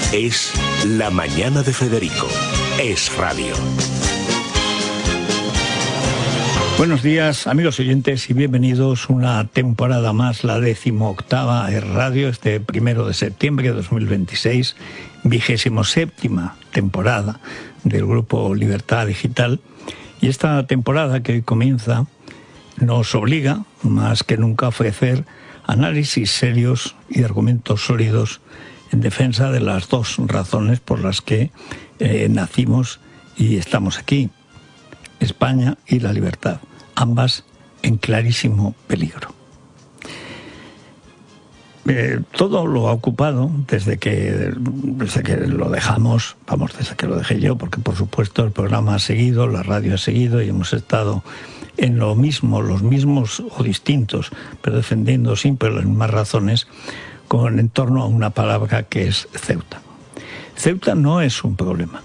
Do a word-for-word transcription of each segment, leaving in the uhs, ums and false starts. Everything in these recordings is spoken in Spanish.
Es La Mañana de Federico. Es Radio. Buenos días, amigos oyentes, y bienvenidos una temporada más, la decimoctava Es Radio, este primero de septiembre de dos mil veintiséis, vigésimo séptima temporada del Grupo Libertad Digital. Y esta temporada que hoy comienza nos obliga, más que nunca, a ofrecer análisis serios y argumentos sólidos en defensa de las dos razones por las que eh, nacimos y estamos aquí: España y la libertad, ambas en clarísimo peligro. Eh, todo lo ha ocupado desde que, desde que lo dejamos, vamos, desde que lo dejé yo, porque por supuesto el programa ha seguido, la radio ha seguido y hemos estado en lo mismo, los mismos o distintos, pero defendiendo siempre las mismas razones, con en torno a una palabra que es Ceuta. Ceuta no es un problema.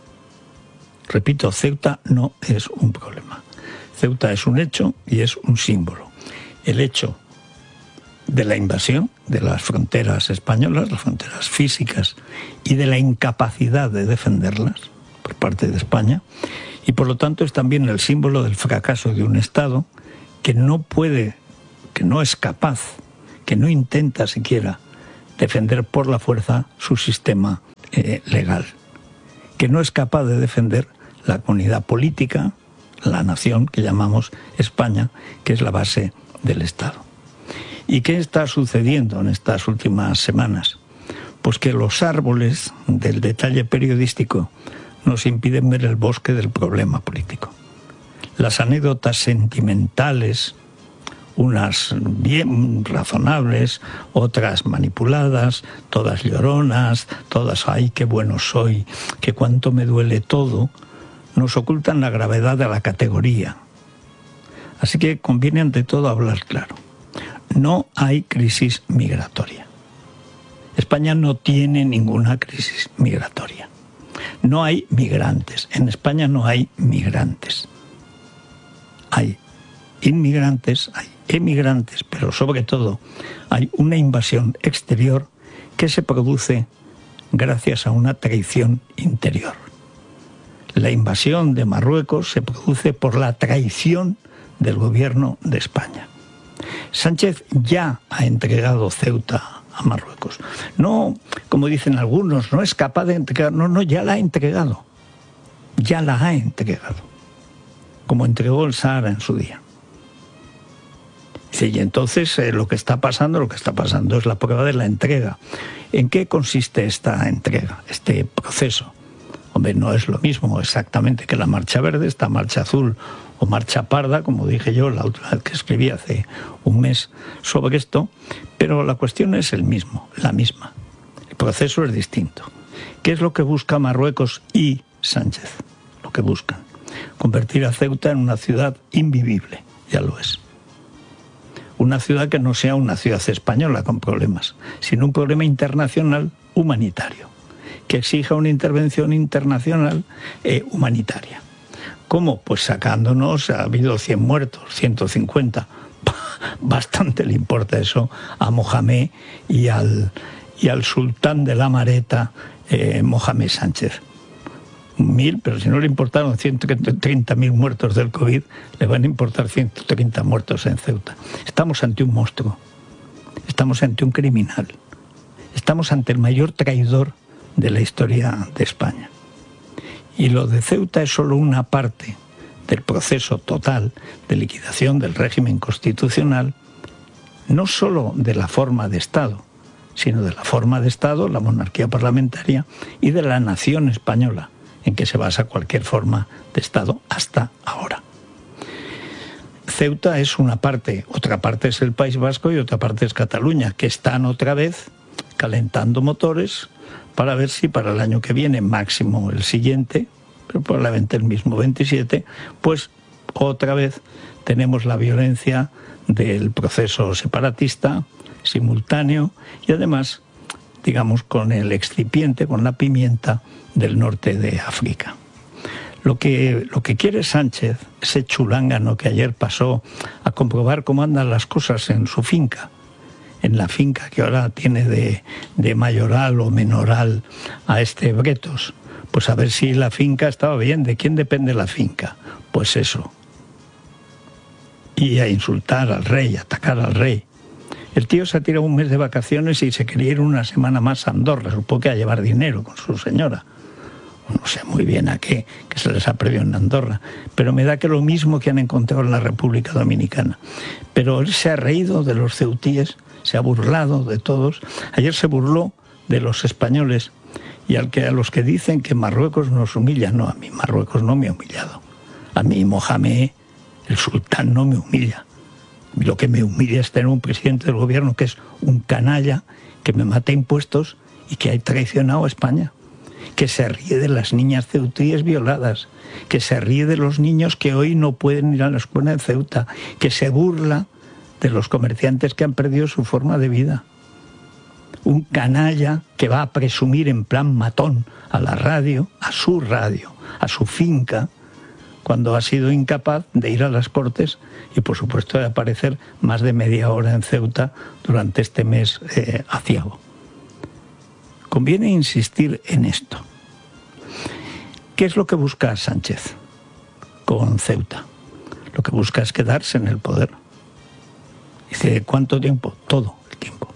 Repito, Ceuta no es un problema. Ceuta es un hecho y es un símbolo. El hecho de la invasión de las fronteras españolas, las fronteras físicas, y de la incapacidad de defenderlas por parte de España, y por lo tanto es también el símbolo del fracaso de un Estado que no puede, que no es capaz, que no intenta siquiera defender por la fuerza su sistema eh, legal, que no es capaz de defender la comunidad política, la nación que llamamos España, que es la base del Estado. ¿Y qué está sucediendo en estas últimas semanas? Pues que los árboles del detalle periodístico nos impiden ver el bosque del problema político. Las anécdotas sentimentales, unas bien razonables, otras manipuladas, todas lloronas, todas ¡ay, qué bueno soy!, que cuánto me duele todo, nos ocultan la gravedad de la categoría. Así que conviene ante todo hablar claro. No hay crisis migratoria. España no tiene ninguna crisis migratoria. No hay migrantes. En España no hay migrantes. Hay inmigrantes, hay emigrantes, pero sobre todo hay una invasión exterior que se produce gracias a una traición interior. La invasión de Marruecos se produce por la traición del gobierno de España. Sánchez ya ha entregado Ceuta a Marruecos. No, como dicen algunos, no es capaz de entregar, no, no, ya la ha entregado. Ya la ha entregado. Como entregó el Sahara en su día. Y entonces eh, lo que está pasando, lo que está pasando es la prueba de la entrega. ¿En qué consiste esta entrega, este proceso? Hombre, no es lo mismo exactamente que la marcha verde, esta marcha azul o marcha parda, como dije yo la última vez que escribí hace un mes sobre esto, pero la cuestión es el mismo, la misma. El proceso es distinto. ¿Qué es lo que busca Marruecos y Sánchez? Lo que buscan: convertir a Ceuta en una ciudad invivible, ya lo es. Una ciudad que no sea una ciudad española con problemas, sino un problema internacional humanitario, que exija una intervención internacional eh, humanitaria. ¿Cómo? Pues sacándonos, ha habido cien muertos, ciento cincuenta, bastante le importa eso a Mohamed y al, y al sultán de la Mareta, eh, Mohamed Sánchez. Mil, pero si no le importaron ciento treinta mil muertos del COVID, le van a importar ciento treinta muertos en Ceuta. Estamos ante un monstruo, estamos ante un criminal, estamos ante el mayor traidor de la historia de España. Y lo de Ceuta es solo una parte del proceso total de liquidación del régimen constitucional, no solo de la forma de Estado, sino de la forma de Estado, la monarquía parlamentaria, y de la nación española, en que se basa cualquier forma de Estado hasta ahora. Ceuta es una parte, otra parte es el País Vasco y otra parte es Cataluña, que están otra vez calentando motores para ver si para el año que viene, máximo el siguiente, pero probablemente el mismo veintisiete, pues otra vez tenemos la violencia del proceso separatista simultáneo y además, digamos, con el excipiente, con la pimienta del norte de África. Lo que, lo que quiere Sánchez, ese chulángano que ayer pasó a comprobar cómo andan las cosas en su finca, en la finca que ahora tiene de, de mayoral o menoral a este Bretos. Pues a ver si la finca estaba bien. ¿De quién depende la finca? Pues eso. Y a insultar al rey, a atacar al rey. El tío se ha tirado un mes de vacaciones y se quería ir una semana más a Andorra, supongo que a llevar dinero con su señora. No sé muy bien a qué, que se les ha previsto en Andorra, pero me da que lo mismo que han encontrado en la República Dominicana. Pero él se ha reído de los ceutíes, se ha burlado de todos. Ayer se burló de los españoles y al que, a los que dicen que Marruecos nos humilla. No, a mí Marruecos no me ha humillado. A mí Mohamed, el sultán, no me humilla. Lo que me humilla es tener un presidente del gobierno que es un canalla, que me mata impuestos y que ha traicionado a España, que se ríe de las niñas ceutíes violadas, que se ríe de los niños que hoy no pueden ir a la escuela en Ceuta, que se burla de los comerciantes que han perdido su forma de vida. Un canalla que va a presumir en plan matón a la radio, a su radio, a su finca, cuando ha sido incapaz de ir a las Cortes y, por supuesto, de aparecer más de media hora en Ceuta durante este mes eh, aciago. Conviene insistir en esto. ¿Qué es lo que busca Sánchez con Ceuta? Lo que busca es quedarse en el poder. Dice, ¿cuánto tiempo? Todo el tiempo.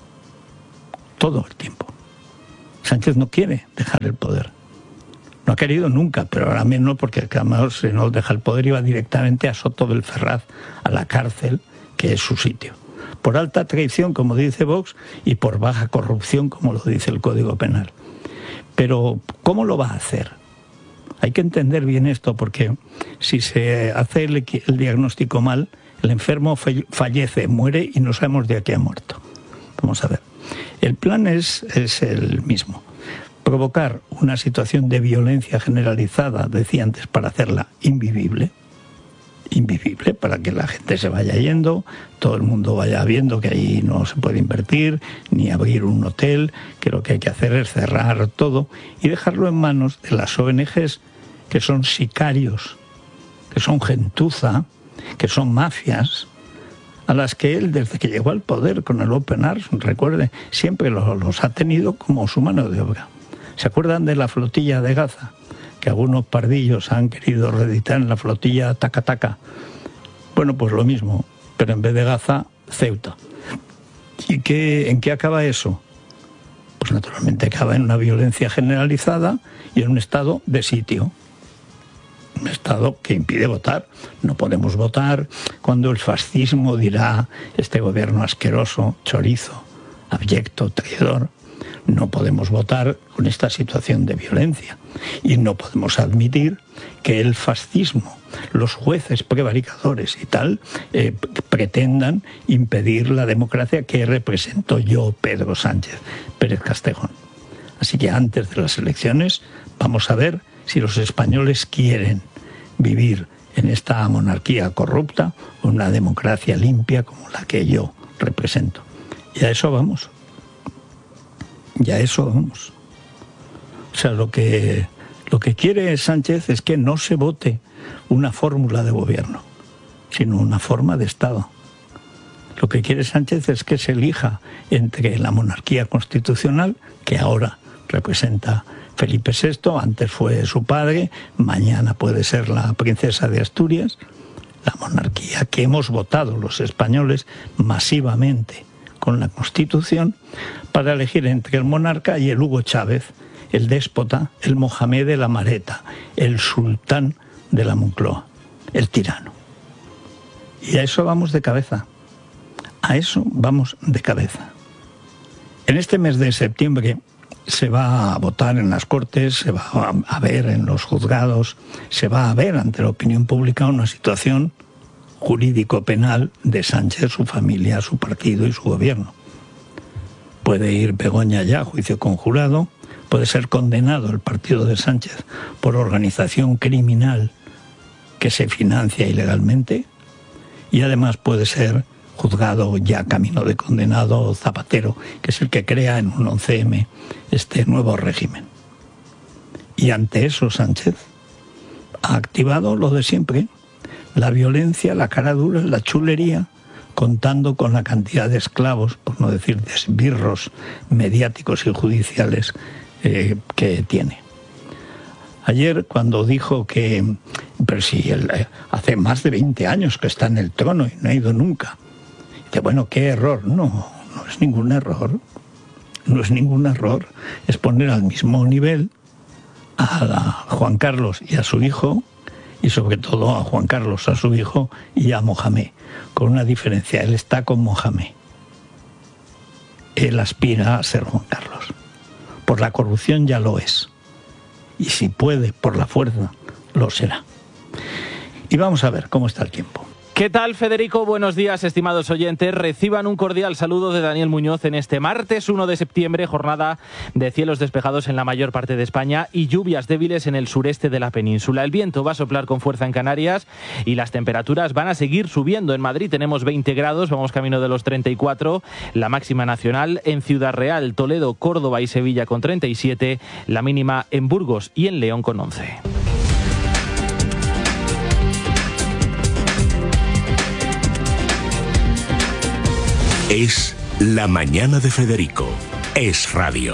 Todo el tiempo. Sánchez no quiere dejar el poder. No ha querido nunca, pero ahora menos porque además si no deja el poder iba directamente a Soto del Ferraz, a la cárcel, que es su sitio. Por alta traición, como dice Vox, y por baja corrupción, como lo dice el Código Penal. Pero, ¿cómo lo va a hacer? Hay que entender bien esto, porque si se hace el, el diagnóstico mal, el enfermo fallece, muere y no sabemos de a qué ha muerto. Vamos a ver. El plan es, es el mismo. Provocar una situación de violencia generalizada, decía antes, para hacerla invivible, invivible, para que la gente se vaya yendo, todo el mundo vaya viendo que ahí no se puede invertir, ni abrir un hotel, que lo que hay que hacer es cerrar todo y dejarlo en manos de las O N Ges, que son sicarios, que son gentuza, que son mafias, a las que él, desde que llegó al poder con el Open Arms, recuerde, siempre los, los ha tenido como su mano de obra. ¿Se acuerdan de la flotilla de Gaza? Que algunos pardillos han querido reeditar en la flotilla Taca Taca. Bueno, pues lo mismo, pero en vez de Gaza, Ceuta. ¿Y qué, en qué acaba eso? Pues naturalmente acaba en una violencia generalizada y en un estado de sitio. Un estado que impide votar. No podemos votar cuando el fascismo dirá este gobierno asqueroso, chorizo, abyecto, traidor. No podemos votar con esta situación de violencia y no podemos admitir que el fascismo, los jueces prevaricadores y tal, eh, pretendan impedir la democracia que represento yo, Pedro Sánchez Pérez Castejón. Así que antes de las elecciones vamos a ver si los españoles quieren vivir en esta monarquía corrupta o una democracia limpia como la que yo represento. Y a eso vamos. Y a eso vamos. O sea, lo que, lo que quiere Sánchez es que no se vote una fórmula de gobierno, sino una forma de Estado. Lo que quiere Sánchez es que se elija entre la monarquía constitucional, que ahora representa Felipe sexto, antes fue su padre, mañana puede ser la princesa de Asturias, la monarquía que hemos votado los españoles masivamente con la Constitución, para elegir entre el monarca y el Hugo Chávez, el déspota, el Mohamed de la Mareta, el sultán de la Moncloa, el tirano. Y a eso vamos de cabeza, a eso vamos de cabeza. En este mes de septiembre se va a votar en las Cortes, se va a ver en los juzgados, se va a ver ante la opinión pública una situación jurídico-penal de Sánchez, su familia, su partido y su gobierno. Puede ir Begoña ya a juicio conjurado, puede ser condenado el partido de Sánchez por organización criminal que se financia ilegalmente y además puede ser juzgado ya camino de condenado Zapatero, que es el que crea en un once eme este nuevo régimen. Y ante eso Sánchez ha activado lo de siempre, la violencia, la cara dura, la chulería contando con la cantidad de esclavos, por no decir de esbirros mediáticos y judiciales eh, que tiene. Ayer, cuando dijo que, pero si él, eh, hace más de veinte años que está en el trono y no ha ido nunca, dice, bueno, qué error. No, no es ningún error, no es ningún error, es poner al mismo nivel a Juan Carlos y a su hijo, y sobre todo a Juan Carlos, a su hijo, y a Mohamed, con una diferencia, él está con Mohamed. Él aspira a ser Juan Carlos. Por la corrupción ya lo es. Y si puede, por la fuerza, lo será. Y vamos a ver cómo está el tiempo. ¿Qué tal, Federico? Buenos días, estimados oyentes. Reciban un cordial saludo de Daniel Muñoz en este martes uno de septiembre, jornada de cielos despejados en la mayor parte de España y lluvias débiles en el sureste de la península. El viento va a soplar con fuerza en Canarias y las temperaturas van a seguir subiendo. En Madrid tenemos veinte grados, vamos camino de los treinta y cuatro, la máxima nacional. En Ciudad Real, Toledo, Córdoba y Sevilla con treinta y siete, la mínima en Burgos y en León con once. Es La Mañana de Federico. Es radio.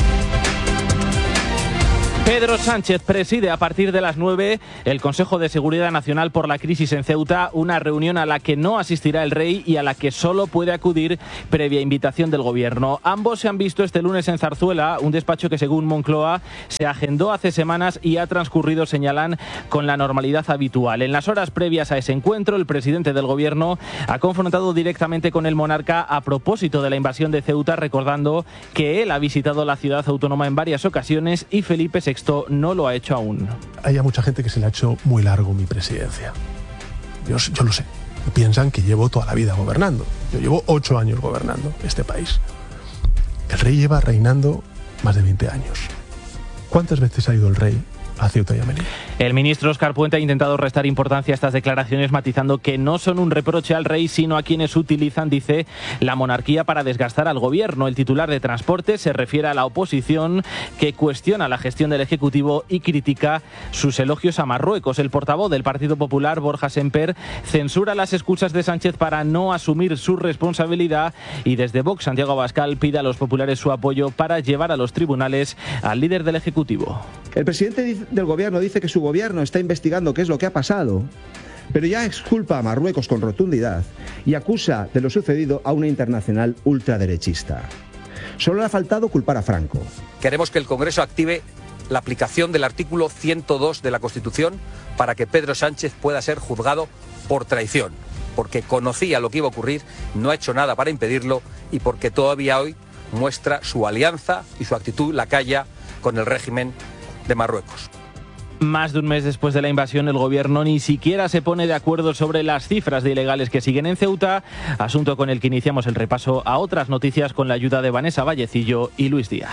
Pedro Sánchez preside a partir de las nueve el Consejo de Seguridad Nacional por la crisis en Ceuta, una reunión a la que no asistirá el rey y a la que solo puede acudir previa invitación del gobierno. Ambos se han visto este lunes en Zarzuela, un despacho que según Moncloa se agendó hace semanas y ha transcurrido, señalan, con la normalidad habitual. En las horas previas a ese encuentro, el presidente del gobierno ha confrontado directamente con el monarca a propósito de la invasión de Ceuta, recordando que él ha visitado la ciudad autónoma en varias ocasiones y Felipe sexto no lo ha hecho aún. Hay mucha gente que se le ha hecho muy largo mi presidencia. Yo, yo lo sé. Piensan que llevo toda la vida gobernando. Yo llevo ocho años gobernando este país. El rey lleva reinando más de veinte años. ¿Cuántas veces ha ido el rey a Ceuta y a Melilla? El ministro Óscar Puente ha intentado restar importancia a estas declaraciones, matizando que no son un reproche al rey, sino a quienes utilizan, dice, la monarquía para desgastar al gobierno. El titular de Transporte se refiere a la oposición, que cuestiona la gestión del Ejecutivo y critica sus elogios a Marruecos. El portavoz del Partido Popular, Borja Semper, censura las excusas de Sánchez para no asumir su responsabilidad y desde Vox, Santiago Abascal, pide a los populares su apoyo para llevar a los tribunales al líder del Ejecutivo. El presidente del gobierno dice que su gobierno está investigando qué es lo que ha pasado, pero ya exculpa a Marruecos con rotundidad y acusa de lo sucedido a una internacional ultraderechista. Solo le ha faltado culpar a Franco. Queremos que el Congreso active la aplicación del artículo ciento dos de la Constitución para que Pedro Sánchez pueda ser juzgado por traición, porque conocía lo que iba a ocurrir, no ha hecho nada para impedirlo y porque todavía hoy muestra su alianza y su actitud lacaya con el régimen de Marruecos. Más de un mes después de la invasión, el gobierno ni siquiera se pone de acuerdo sobre las cifras de ilegales que siguen en Ceuta, asunto con el que iniciamos el repaso a otras noticias con la ayuda de Vanessa Vallecillo y Luis Díaz.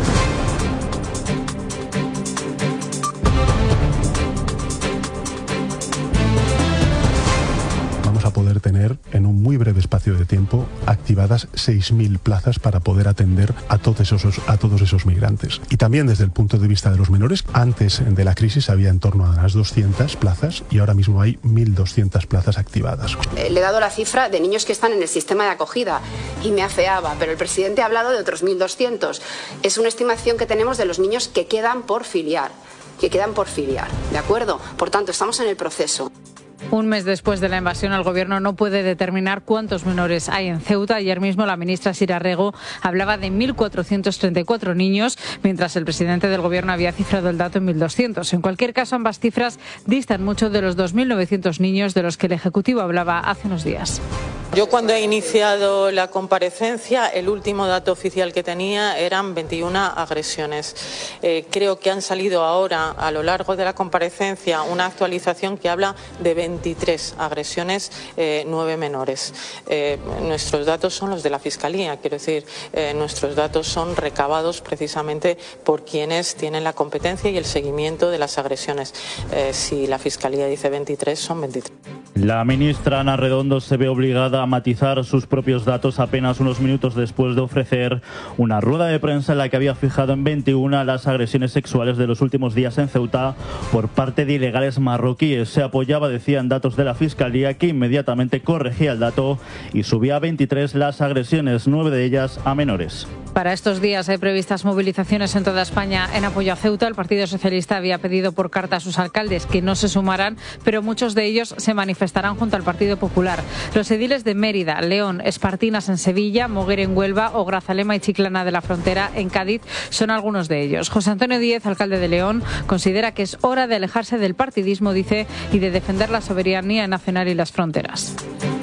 A poder tener en un muy breve espacio de tiempo activadas seis mil plazas para poder atender a todos esos a todos esos migrantes. Y también desde el punto de vista de los menores, antes de la crisis había en torno a las doscientas plazas y ahora mismo hay mil doscientas plazas activadas. Le he dado la cifra de niños que están en el sistema de acogida y me afeaba, pero el presidente ha hablado de otros mil doscientos. Es una estimación que tenemos de los niños que quedan por filiar, que quedan por filiar, ¿de acuerdo? Por tanto, estamos en el proceso. Un mes después de la invasión, el gobierno no puede determinar cuántos menores hay en Ceuta. Ayer mismo la ministra Sira Rego hablaba de mil cuatrocientos treinta y cuatro niños, mientras el presidente del gobierno había cifrado el dato en mil doscientos. En cualquier caso, ambas cifras distan mucho de los dos mil novecientos niños de los que el Ejecutivo hablaba hace unos días. Yo cuando he iniciado la comparecencia, el último dato oficial que tenía eran veintiuna agresiones. Eh, creo que han salido ahora, a lo largo de la comparecencia, una actualización que habla de veintitrés agresiones, eh, nueve menores. Eh, nuestros datos son los de la Fiscalía, quiero decir, eh, nuestros datos son recabados precisamente por quienes tienen la competencia y el seguimiento de las agresiones. Eh, si la Fiscalía dice veintitrés, son veintitrés. La ministra Ana Redondo se ve obligada a matizar sus propios datos apenas unos minutos después de ofrecer una rueda de prensa en la que había fijado en veintiuna las agresiones sexuales de los últimos días en Ceuta por parte de ilegales marroquíes. Se apoyaba, decía, en datos de la Fiscalía, que inmediatamente corregía el dato y subía a veintitrés las agresiones, nueve de ellas a menores. Para estos días hay previstas movilizaciones en toda España en apoyo a Ceuta. El Partido Socialista había pedido por carta a sus alcaldes que no se sumaran, pero muchos de ellos se manifestarán junto al Partido Popular. Los ediles de Mérida, León, Espartinas en Sevilla, Moguer en Huelva o Grazalema y Chiclana de la Frontera en Cádiz son algunos de ellos. José Antonio Díez, alcalde de León, considera que es hora de alejarse del partidismo, dice, y de defender la soberanía nacional y las fronteras.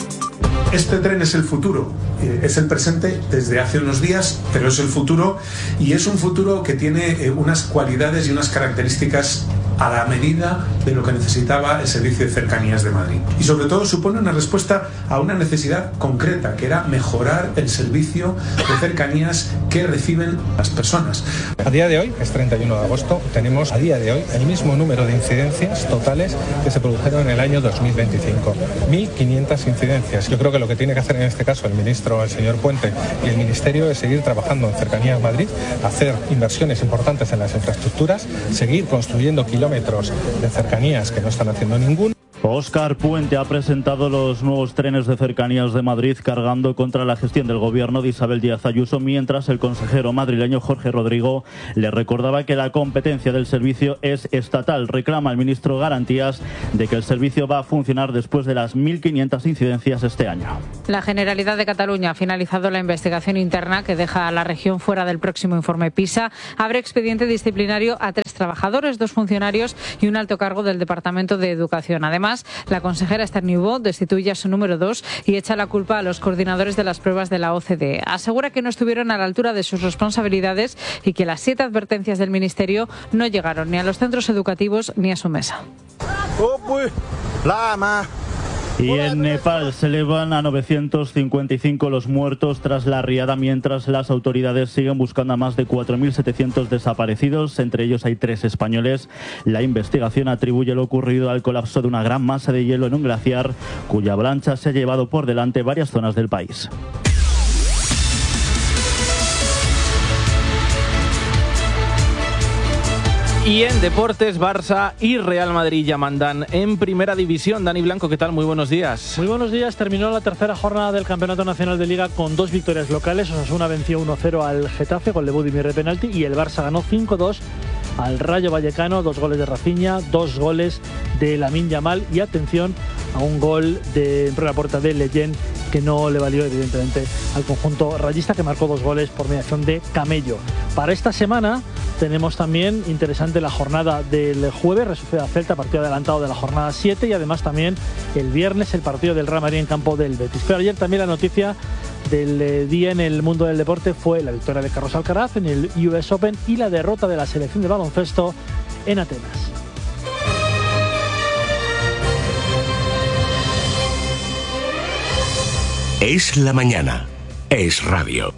Este tren es el futuro, es el presente desde hace unos días, pero es el futuro, y es un futuro que tiene unas cualidades y unas características a la medida de lo que necesitaba el Servicio de Cercanías de Madrid. Y sobre todo supone una respuesta a una necesidad concreta, que era mejorar el servicio de cercanías que reciben las personas. A día de hoy, es treinta y uno de agosto, tenemos a día de hoy el mismo número de incidencias totales que se produjeron en el año dos mil veinticinco. mil quinientas incidencias. Yo creo que lo que tiene que hacer en este caso el ministro, el señor Puente, y el Ministerio es seguir trabajando en Cercanías Madrid, hacer inversiones importantes en las infraestructuras, seguir construyendo kilómetros de cercanías que no están haciendo ningún. Óscar Puente ha presentado los nuevos trenes de cercanías de Madrid, cargando contra la gestión del gobierno de Isabel Díaz Ayuso, mientras el consejero madrileño Jorge Rodrigo le recordaba que la competencia del servicio es estatal. Reclama al ministro garantías de que el servicio va a funcionar después de las mil quinientas incidencias este año. La Generalidad de Cataluña ha finalizado la investigación interna que deja a la región fuera del próximo informe PISA. Abre expediente disciplinario a tres trabajadores, dos funcionarios y un alto cargo del Departamento de Educación. Además, la consejera Esther Niubó destituye a su número dos y echa la culpa a los coordinadores de las pruebas de la O C D E. Asegura que no estuvieron a la altura de sus responsabilidades y que las siete advertencias del Ministerio no llegaron ni a los centros educativos ni a su mesa. Y en Nepal se elevan a novecientos cincuenta y cinco los muertos tras la riada, mientras las autoridades siguen buscando a más de cuatro mil setecientos desaparecidos. Entre ellos hay tres españoles. La investigación atribuye lo ocurrido al colapso de una gran masa de hielo en un glaciar, cuya avalancha se ha llevado por delante varias zonas del país. Y en deportes, Barça y Real Madrid ya mandan en primera división. Dani Blanco, ¿qué tal? Muy buenos días. Muy buenos días. Terminó la tercera jornada del Campeonato Nacional de Liga con dos victorias locales. Osasuna venció uno cero al Getafe con de Budimir de penalti y el Barça ganó cinco dos al Rayo Vallecano. Dos goles de Rafinha, dos goles de Lamine Yamal y atención a un gol de dentro de la puerta de Leyen que no le valió evidentemente al conjunto rayista, que marcó dos goles por mediación de Camello. Para esta semana tenemos también interesante la jornada del jueves, Real Sociedad-Celta, partido adelantado de la jornada siete, y además también el viernes el partido del Real Madrid en campo del Betis. Pero ayer también la noticia del día en el mundo del deporte fue la victoria de Carlos Alcaraz en el U S Open y la derrota de la selección de baloncesto en Atenas. Es la mañana. Es radio.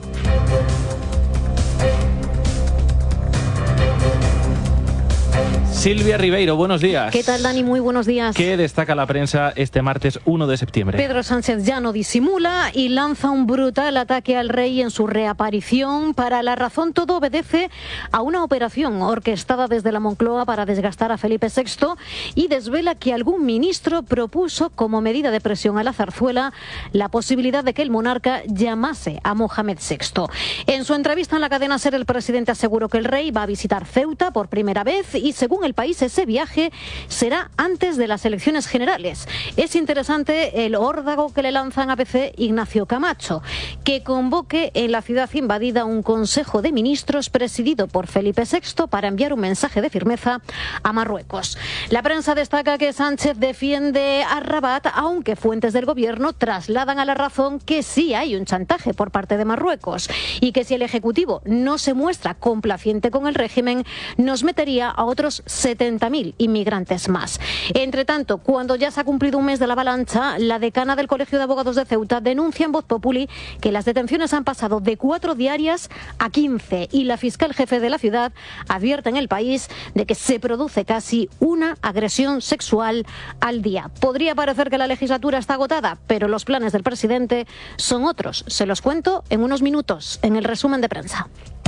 Silvia Ribeiro, buenos días. ¿Qué tal, Dani? Muy buenos días. ¿Qué destaca la prensa este martes uno de septiembre? Pedro Sánchez ya no disimula y lanza un brutal ataque al rey en su reaparición. Para La Razón, todo obedece a una operación orquestada desde la Moncloa para desgastar a Felipe sexto y desvela que algún ministro propuso como medida de presión a la zarzuela la posibilidad de que el monarca llamase a Mohamed sexto. En su entrevista en la cadena SER, el presidente aseguró que el rey va a visitar Ceuta por primera vez y, según el país, ese viaje será antes de las elecciones generales. Es interesante el órdago que le lanzan a A B C Ignacio Camacho, que convoque en la ciudad invadida un consejo de ministros presidido por Felipe sexto para enviar un mensaje de firmeza a Marruecos. La prensa destaca que Sánchez defiende a Rabat, aunque fuentes del gobierno trasladan a La Razón que sí hay un chantaje por parte de Marruecos y que si el Ejecutivo no se muestra complaciente con el régimen, nos metería a otros setenta mil inmigrantes más. Entre tanto, cuando ya se ha cumplido un mes de la avalancha, la decana del Colegio de Abogados de Ceuta denuncia en Voz Populi que las detenciones han pasado de cuatro diarias a quince y la fiscal jefe de la ciudad advierte en El País de que se produce casi una agresión sexual al día. Podría parecer que la legislatura está agotada, pero los planes del presidente son otros. Se los cuento en unos minutos en el resumen de prensa.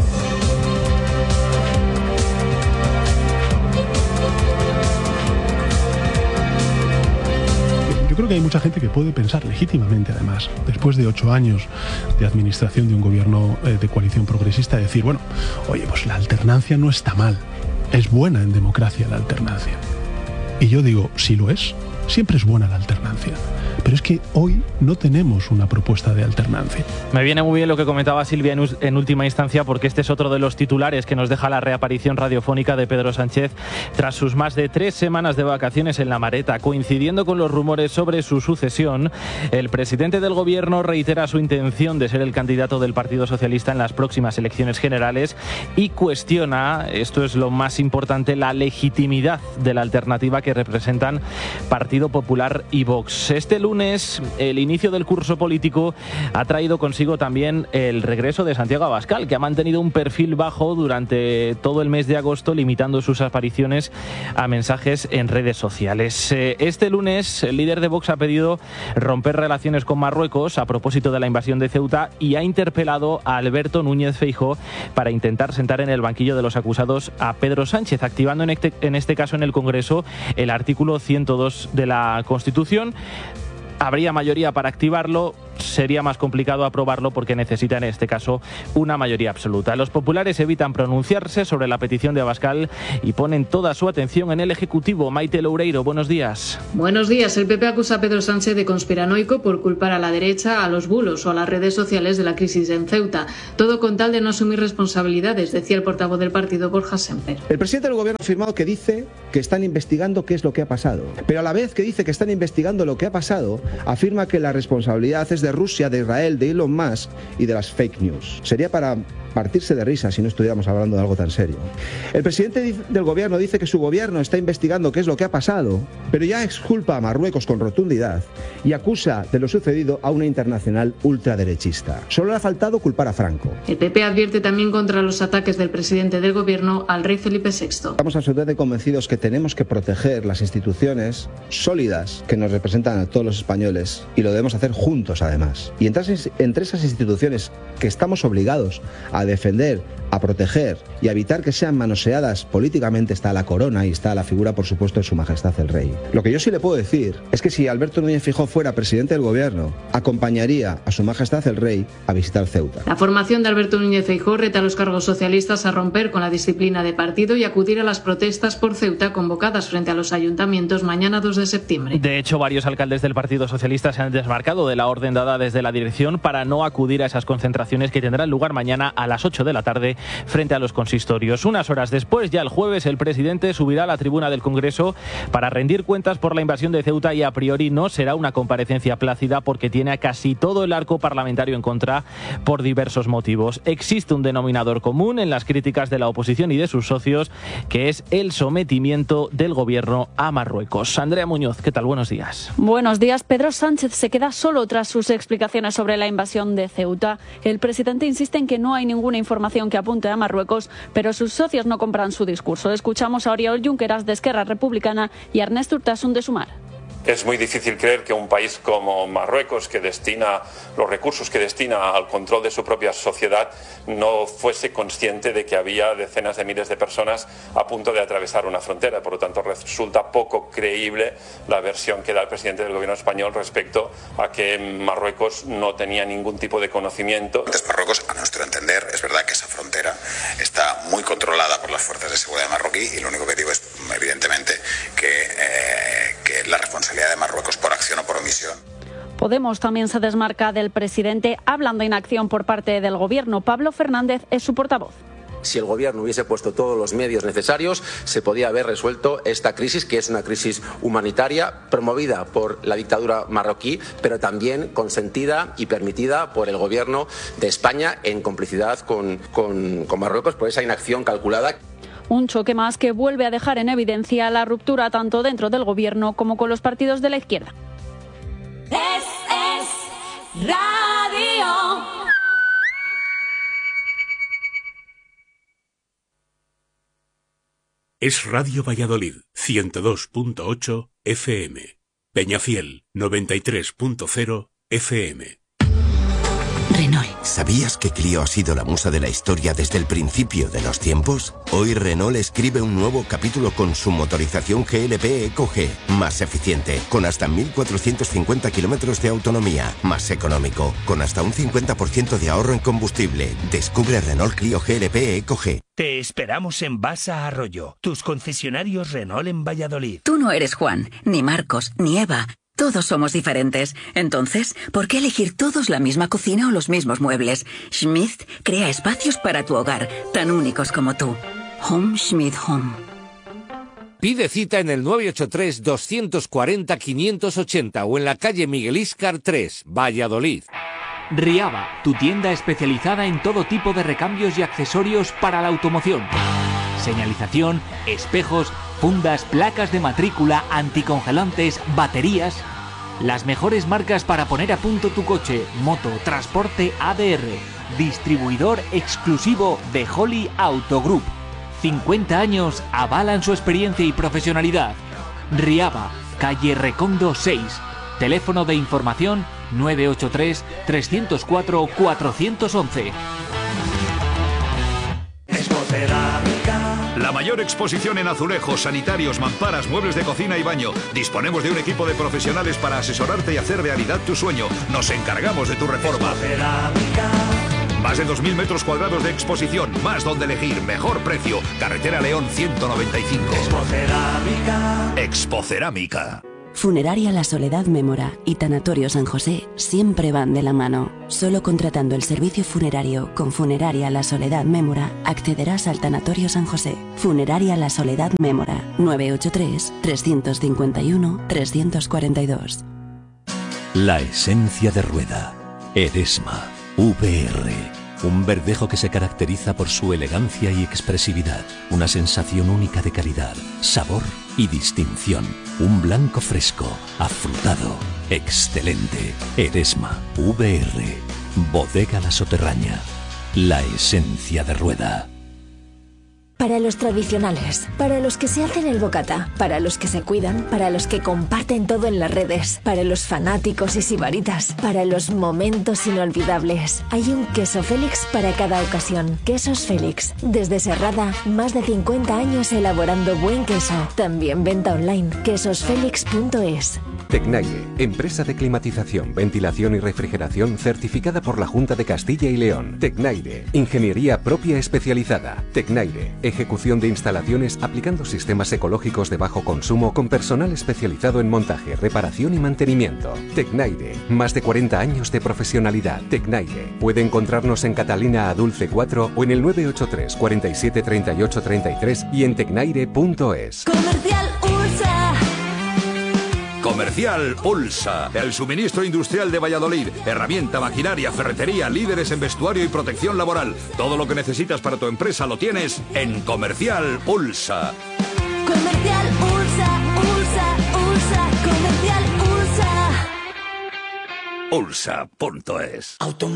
Yo creo que hay mucha gente que puede pensar legítimamente, además, después de ocho años de administración de un gobierno eh, de coalición progresista, decir, bueno, oye, pues la alternancia no está mal, es buena en democracia la alternancia. Y yo digo, si lo es, siempre es buena la alternancia. Pero es que hoy no tenemos una propuesta de alternancia. Me viene muy bien lo que comentaba Silvia en, en última instancia, porque este es otro de los titulares que nos deja la reaparición radiofónica de Pedro Sánchez tras sus más de tres semanas de vacaciones en La Mareta. Coincidiendo con los rumores sobre su sucesión, el presidente del gobierno reitera su intención de ser el candidato del Partido Socialista en las próximas elecciones generales y cuestiona, esto es lo más importante, la legitimidad de la alternativa que representan Partido Popular y Vox. Este lunes el inicio del curso político ha traído consigo también el regreso de Santiago Abascal, que ha mantenido un perfil bajo durante todo el mes de agosto, limitando sus apariciones a mensajes en redes sociales. Este lunes el líder de Vox ha pedido romper relaciones con Marruecos a propósito de la invasión de Ceuta y ha interpelado a Alberto Núñez Feijóo para intentar sentar en el banquillo de los acusados a Pedro Sánchez, activando en este, en este caso en el Congreso el artículo ciento dos de la Constitución. Habría mayoría para activarlo, sería más complicado aprobarlo porque necesita en este caso una mayoría absoluta. Los populares evitan pronunciarse sobre la petición de Abascal y ponen toda su atención en el Ejecutivo. Maite Loureiro, buenos días. Buenos días. El P P acusa a Pedro Sánchez de conspiranoico por culpar a la derecha, a los bulos o a las redes sociales de la crisis en Ceuta. Todo con tal de no asumir responsabilidades, decía el portavoz del partido, Borja Semper. El presidente del gobierno ha afirmado que dice que están investigando qué es lo que ha pasado. Pero a la vez que dice que están investigando lo que ha pasado, afirma que la responsabilidad es de Rusia, de Israel, de Elon Musk y de las fake news. Sería para partirse de risa si no estuviéramos hablando de algo tan serio. El presidente del gobierno dice que su gobierno está investigando qué es lo que ha pasado, pero ya exculpa a Marruecos con rotundidad y acusa de lo sucedido a una internacional ultraderechista. Solo le ha faltado culpar a Franco. El P P advierte también contra los ataques del presidente del gobierno al rey Felipe sexto. Estamos absolutamente convencidos que tenemos que proteger las instituciones sólidas que nos representan a todos los españoles y lo debemos hacer juntos además. Y entre esas, entre esas instituciones que estamos obligados a defender, a proteger y a evitar que sean manoseadas políticamente está la corona y está la figura, por supuesto, de Su Majestad el Rey. Lo que yo sí le puedo decir es que si Alberto Núñez Feijóo fuera presidente del gobierno, acompañaría a Su Majestad el Rey a visitar Ceuta. La formación de Alberto Núñez Feijóo reta a los cargos socialistas a romper con la disciplina de partido y acudir a las protestas por Ceuta convocadas frente a los ayuntamientos mañana dos de septiembre. De hecho, varios alcaldes del Partido Socialista se han desmarcado de la orden dada desde la dirección para no acudir a esas concentraciones que tendrán lugar mañana a las ocho de la tarde frente a los consistorios. Unas horas después, ya el jueves, el presidente subirá a la tribuna del Congreso para rendir cuentas por la invasión de Ceuta y a priori no será una comparecencia plácida porque tiene a casi todo el arco parlamentario en contra por diversos motivos. Existe un denominador común en las críticas de la oposición y de sus socios, que es el sometimiento del gobierno a Marruecos. Andrea Muñoz, ¿qué tal? Buenos días. Buenos días. Pedro Sánchez se queda solo tras sus explicaciones sobre la invasión de Ceuta. El presidente insiste en que no hay ninguna información que apunte a Marruecos, pero sus socios no compran su discurso. Escuchamos a Oriol Junqueras de Esquerra Republicana y a Ernest Urtasun de Sumar. Es muy difícil creer que un país como Marruecos, que destina los recursos que destina al control de su propia sociedad, no fuese consciente de que había decenas de miles de personas a punto de atravesar una frontera. Por lo tanto, resulta poco creíble la versión que da el presidente del gobierno español respecto a que Marruecos no tenía ningún tipo de conocimiento. Marruecos, a nuestro entender, es verdad que esa frontera está muy controlada por las fuerzas de seguridad marroquí y lo único que digo es, evidentemente, que, eh, que la responsabilidad de Marruecos por acción o por omisión. Podemos también se desmarca del presidente hablando de inacción por parte del gobierno. Pablo Fernández es su portavoz. Si el gobierno hubiese puesto todos los medios necesarios, se podía haber resuelto esta crisis, que es una crisis humanitaria promovida por la dictadura marroquí, pero también consentida y permitida por el gobierno de España en complicidad con, con, con Marruecos por esa inacción calculada. Un choque más que vuelve a dejar en evidencia la ruptura tanto dentro del gobierno como con los partidos de la izquierda. Es, es radio. Es Radio Valladolid, ciento dos punto ocho F M. Peñafiel, noventa y tres punto cero F M. Renault. ¿Sabías que Clio ha sido la musa de la historia desde el principio de los tiempos? Hoy Renault escribe un nuevo capítulo con su motorización G L P Eco G, más eficiente, con hasta mil cuatrocientos cincuenta kilómetros de autonomía, más económico, con hasta un cincuenta por ciento de ahorro en combustible. Descubre Renault Clio G L P Eco G. Te esperamos en Basa Arroyo, tus concesionarios Renault en Valladolid. Tú no eres Juan, ni Marcos, ni Eva. Todos somos diferentes. Entonces, ¿por qué elegir todos la misma cocina o los mismos muebles? Schmidt crea espacios para tu hogar, tan únicos como tú. Home Schmidt Home. Pide cita en el nueve ocho tres, dos cuatro cero, cinco ocho cero o en la calle Miguel Íscar tres, Valladolid. Riaba, tu tienda especializada en todo tipo de recambios y accesorios para la automoción. Señalización, espejos, fundas, placas de matrícula, anticongelantes, baterías. Las mejores marcas para poner a punto tu coche, moto, transporte A D R. Distribuidor exclusivo de Holly Auto Group. cincuenta años avalan su experiencia y profesionalidad. Riaba, calle Recondo seis. Teléfono de información nueve ocho tres, tres cero cuatro, cuatro uno uno. La mayor exposición en azulejos, sanitarios, mamparas, muebles de cocina y baño. Disponemos de un equipo de profesionales para asesorarte y hacer realidad tu sueño. Nos encargamos de tu reforma. Más de dos mil metros cuadrados de exposición, más donde elegir, mejor precio. Carretera León ciento noventa y cinco. Expocerámica. Expocerámica. Funeraria La Soledad Mémora y Tanatorio San José siempre van de la mano. Solo contratando el servicio funerario con Funeraria La Soledad Mémora accederás al Tanatorio San José. Funeraria La Soledad Mémora, nueve ocho tres, tres cinco uno, tres cuatro dos. La esencia de rueda. Eresma. V R. Un verdejo que se caracteriza por su elegancia y expresividad. Una sensación única de calidad, sabor y distinción. Un blanco fresco, afrutado, excelente. Eresma. V R. Bodega La Soterraña. La esencia de rueda. Para los tradicionales, para los que se hacen el bocata, para los que se cuidan, para los que comparten todo en las redes, para los fanáticos y sibaritas, para los momentos inolvidables. Hay un queso Félix para cada ocasión. Quesos Félix. Desde Serrada, más de cincuenta años elaborando buen queso. También venta online. quesos félix punto es. Tecnaire, empresa de climatización, ventilación y refrigeración certificada por la Junta de Castilla y León. Tecnaire, ingeniería propia especializada. Tecnaire, ejecución de instalaciones aplicando sistemas ecológicos de bajo consumo con personal especializado en montaje, reparación y mantenimiento. Tecnaire, más de cuarenta años de profesionalidad. Tecnaire, puede encontrarnos en Catalina Adulce cuatro o en el nueve ocho tres, cuarenta y siete, treinta y ocho, treinta y tres y en tecnaire punto es. Comercial Ursa. Comercial Ulsa, el suministro industrial de Valladolid. Herramienta, maquinaria, ferretería, líderes en vestuario y protección laboral. Todo lo que necesitas para tu empresa lo tienes en Comercial Ulsa. Comercial Ursa, Ursa, Ursa, Comercial Ursa. Ulsa punto es.